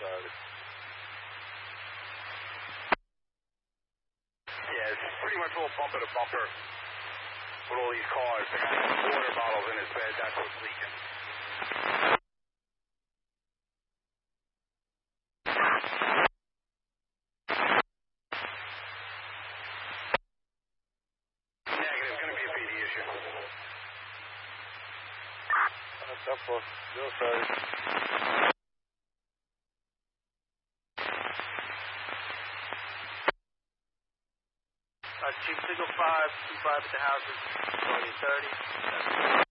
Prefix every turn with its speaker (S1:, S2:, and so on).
S1: started.
S2: Yeah, it's pretty much all bumper to bumper with all these cars. The guy has water bottles in his bed, that's what's leaking. Negative, gonna be a PD issue.
S1: That's up for still started.
S3: Chief Signal 5, 25 at the houses, 2030.